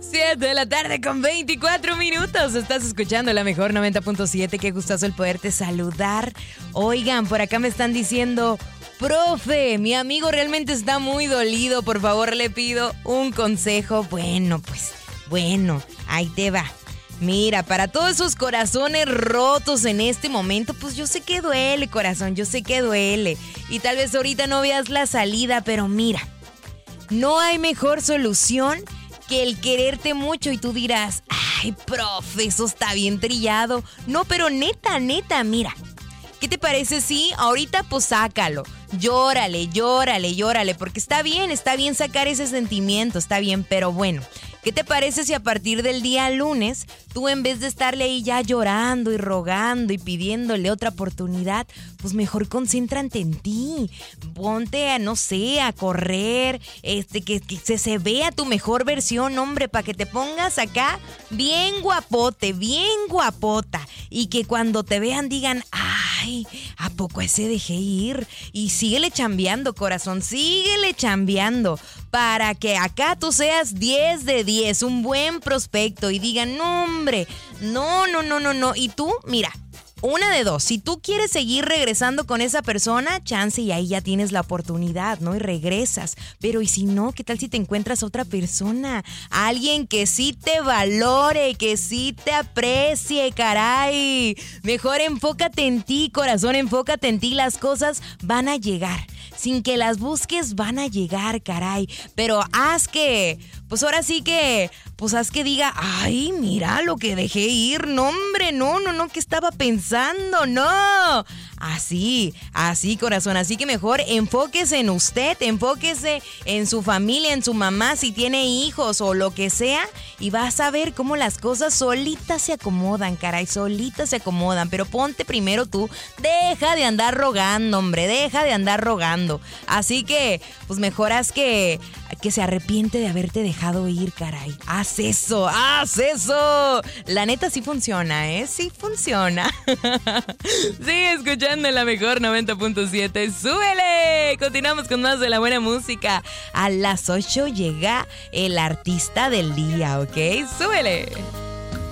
7 de la tarde con 24 minutos. Estás escuchando la mejor 90.7. Qué gustazo el poderte saludar. Oigan, por acá me están diciendo: profe, mi amigo realmente está muy dolido. Por favor, le pido un consejo. Bueno, ahí te va. Mira, para todos esos corazones rotos en este momento, pues yo sé que duele, corazón, yo sé que duele. Y tal vez ahorita no veas la salida, pero mira, no hay mejor solución que el quererte mucho. Y tú dirás: ay, profe, eso está bien trillado. No, pero neta, mira, ¿qué te parece si ahorita pues sácalo? Llórale, porque está bien sacar ese sentimiento, está bien, pero bueno, ¿qué te parece si a partir del día lunes tú, en vez de estarle ahí ya llorando y rogando y pidiéndole otra oportunidad, pues mejor concéntrate en ti? Ponte a correr, que se vea tu mejor versión, hombre, para que te pongas acá bien guapote, bien guapota, y que cuando te vean digan: ay, ¿a poco ese dejé ir? Y síguele chambeando, corazón, síguele chambeando, para que acá tú seas 10 de 10, un buen prospecto, y digan: no, hombre, no. Y tú, mira, una de dos: si tú quieres seguir regresando con esa persona, chance, y ahí ya tienes la oportunidad, ¿no? Y regresas. Pero ¿y si no? ¿Qué tal si te encuentras otra persona? Alguien que sí te valore, que sí te aprecie, caray. Mejor enfócate en ti, corazón, enfócate en ti. Las cosas van a llegar. Sin que las busques, van a llegar, caray. Pero haz que diga: ay, mira lo que dejé ir. No, hombre, no, ¿qué estaba pensando? No. Así, corazón. Así que mejor enfóquese en usted, enfóquese en su familia, en su mamá, si tiene hijos o lo que sea, y vas a ver cómo las cosas solitas se acomodan, caray, solitas se acomodan. Pero ponte primero tú, deja de andar rogando, hombre, deja de andar rogando. Así que, pues mejor haz que se arrepiente de haberte dejado ir, caray. Haz eso. La neta sí funciona, ¿eh? Sí funciona. Sigue escuchando la mejor 90.7. ¡Súbele! Continuamos con más de la buena música. A las 8 llega el artista del día, ¿ok? ¡Súbele!